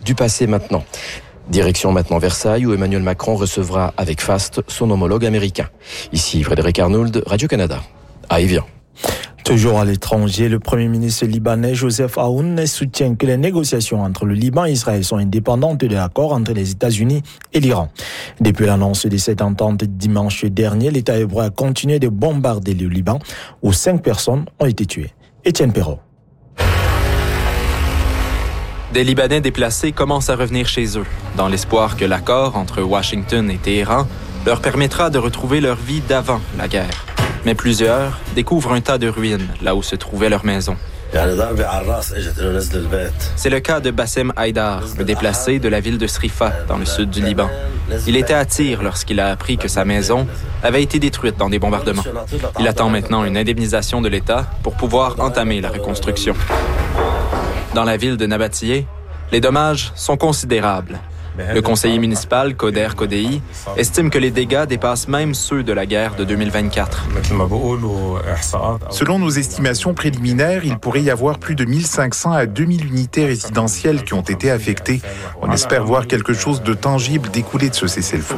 du passé maintenant. Direction maintenant Versailles où Emmanuel Macron recevra avec faste son homologue américain. Ici Frédéric Arnould, Radio-Canada, à Évian. Toujours à l'étranger, le Premier ministre libanais Joseph Aoun soutient que les négociations entre le Liban et Israël sont indépendantes de l'accord entre les États-Unis et l'Iran. Depuis l'annonce de cette entente dimanche dernier, l'État hébreu a continué de bombarder le Liban où 5 personnes ont été tuées. Étienne Perrault. Des Libanais déplacés commencent à revenir chez eux, dans l'espoir que l'accord entre Washington et Téhéran leur permettra de retrouver leur vie d'avant la guerre. Mais plusieurs découvrent un tas de ruines là où se trouvait leur maison. C'est le cas de Bassem Haïdar, le déplacé de la ville de Srifa, dans le sud du Liban. Il était à Tyr lorsqu'il a appris que sa maison avait été détruite dans des bombardements. Il attend maintenant une indemnisation de l'État pour pouvoir entamer la reconstruction. Dans la ville de Nabatiyeh, les dommages sont considérables. Le conseiller municipal, Koder Kodei, estime que les dégâts dépassent même ceux de la guerre de 2024. Selon nos estimations préliminaires, il pourrait y avoir plus de 1500 à 2000 unités résidentielles qui ont été affectées. On espère voir quelque chose de tangible découler de ce cessez-le-feu.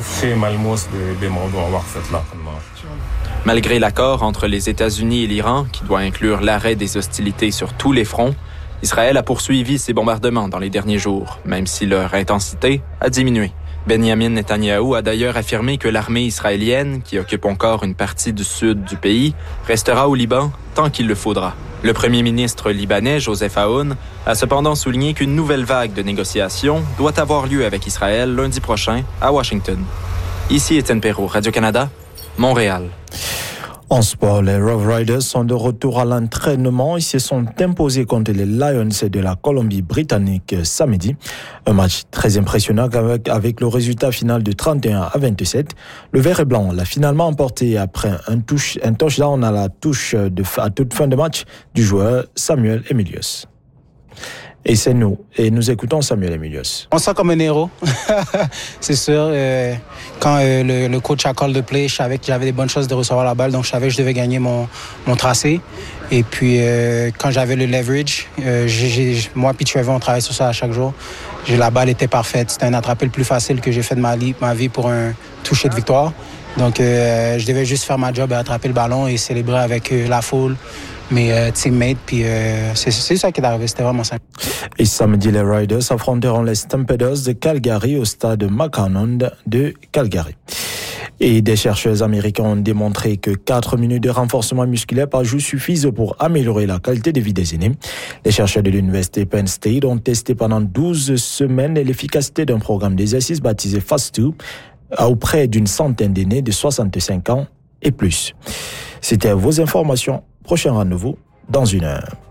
Malgré l'accord entre les États-Unis et l'Iran, qui doit inclure l'arrêt des hostilités sur tous les fronts, Israël a poursuivi ses bombardements dans les derniers jours, même si leur intensité a diminué. Benjamin Netanyahou a d'ailleurs affirmé que l'armée israélienne, qui occupe encore une partie du sud du pays, restera au Liban tant qu'il le faudra. Le premier ministre libanais, Joseph Aoun, a cependant souligné qu'une nouvelle vague de négociations doit avoir lieu avec Israël lundi prochain à Washington. Ici Étienne Perrault, Radio-Canada, Montréal. En sport, les Rough Riders sont de retour à l'entraînement. Ils se sont imposés contre les Lions de la Colombie-Britannique samedi. Un match très impressionnant avec le résultat final de 31-27. Le vert et blanc l'a finalement emporté après un touchdown à toute fin de match du joueur Samuel Emilius. Et c'est nous. Et nous écoutons Samuel Emilius. On sent comme un héros, c'est sûr. Quand le coach a call de play, je savais que j'avais des bonnes chances de recevoir la balle, donc je savais que je devais gagner mon tracé. Et puis, quand j'avais le leverage, moi et Trevor, on travaille sur ça à chaque jour. La balle était parfaite. C'était un attrapé le plus facile que j'ai fait de ma vie pour un toucher de victoire. Donc, je devais juste faire ma job et attraper le ballon et célébrer avec la foule, mes teammates, puis c'est ça qui est arrivé, c'était vraiment simple. Et samedi, les Riders affronteront les Stampeders de Calgary au stade McCarnon de Calgary. Et des chercheurs américains ont démontré que 4 minutes de renforcement musculaire par jour suffisent pour améliorer la qualité de vie des aînés. Les chercheurs de l'université Penn State ont testé pendant 12 semaines l'efficacité d'un programme d'exercice baptisé FAST2 auprès d'une centaine d'aînés de 65 ans et plus. C'était vos informations. Prochain rendez-vous dans 1 heure.